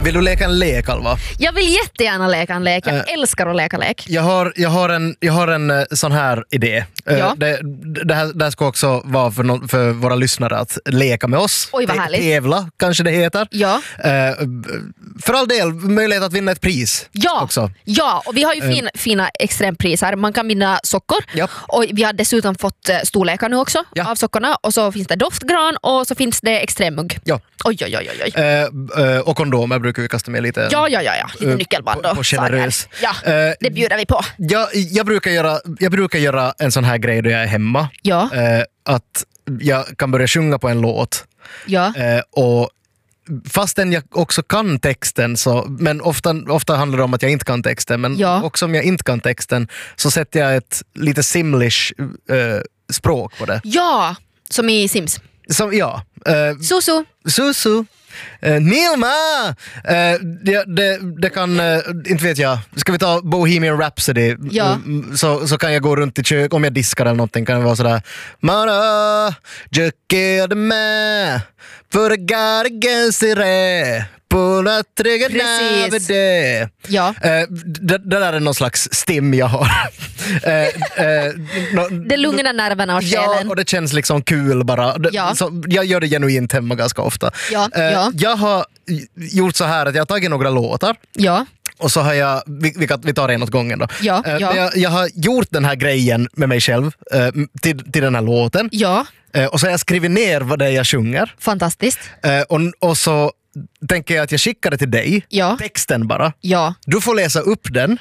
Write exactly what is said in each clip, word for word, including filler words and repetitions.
Vill du leka en lek, Alva? Jag vill jättegärna leka en lek. Jag Äh, älskar att leka lek. Jag har, jag har, en, jag har en uh, sån här idé. Uh, Ja. det, det, här, det här ska också vara för, no, för våra lyssnare att leka med oss. Oj, vad Te- härligt. Tävla, kanske det heter. Ja. Uh, för all del, möjlighet att vinna ett pris Ja, också. ja, och vi har ju fin, fina extrempriser. Man kan vinna sockor. Japp. Och vi har dessutom fått eh, storlekar nu också Ja. av sockorna. Och så finns det doftgran och så finns det extremmugg. Ja. Oj, oj, oj, oj. Uh, uh, och kondomer brukar vi kasta med lite. Ja, ja, ja, ja. Lite Eh, nyckelband på- och på generös. saker. Ja, Eh, det bjuder vi på. Jag, jag, brukar göra, jag brukar göra en sån här grej då jag är hemma. Ja, Eh, att jag kan börja sjunga på en låt. ja. Eh, och fastän jag också kan texten, så, men ofta, ofta handlar det om att jag inte kan texten, men Ja. också om jag inte kan texten så sätter jag ett lite simlish eh, språk på det. Ja, som i Sims. Som, ja, eh, Susu. Susu. Uh, Nilma! Uh, det, det, det kan, uh, inte vet jag, ska vi ta Bohemian Rhapsody? Ja. Mm, så, så kan jag gå runt i kök, om jag diskar eller någonting kan det vara sådär Mara, jöke de med, för det gar gensire, pulla trygga Precis. näve det. Ja. Uh, det, det där är någon slags stim jag har. uh, uh, no, Det lugnar nerverna och Ja, själen. och det känns liksom kul bara. Det, Ja. så jag gör det genuint hemma ganska ofta. Ja, Eh, ja. Jag har gjort så här att jag har tagit några låtar Ja, och så har jag, vi, vi, kan, vi tar en åt gången då. Ja, Eh, ja. men Jag, jag har gjort den här grejen med mig själv eh, till, till den här låten. ja. Eh, och så har jag skrivit ner vad det är jag sjunger. Fantastiskt. Eh, och, och så tänker jag att jag skickar det till dig, Ja. texten bara. Ja. Du får läsa upp den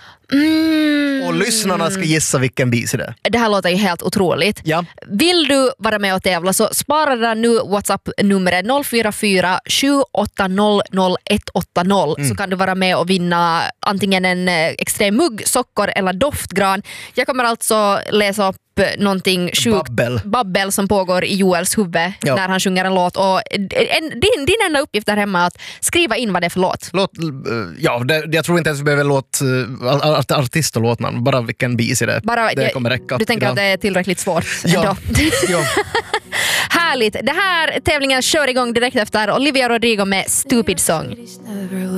Mm. och lyssnarna ska gissa vilken bis det är. Det här låter ju helt otroligt. Ja. Vill du vara med och tävla så spara där nu WhatsApp-numret noll fyra fyra sju åtta noll noll ett åtta noll Mm. så kan du vara med och vinna antingen en eh, extrem mugg, sockor eller doftgran. Jag kommer alltså läsa upp någonting sjukt Babbel. babbel som pågår i Joels huvud Ja. när han sjunger en låt. Och en, din, din enda uppgift där hemma är att skriva in vad det är för låt. Låt, eh, ja, det, jag tror inte ens vi behöver låt, uh, art, artist och låtnamn, bara vilken bis är det. Bara, det kommer räcka. Du tänker idag. att det är tillräckligt svårt Ja. ändå. Ja. Härligt. Det här tävlingen kör igång direkt efter Olivia Rodrigo med Stupid Song.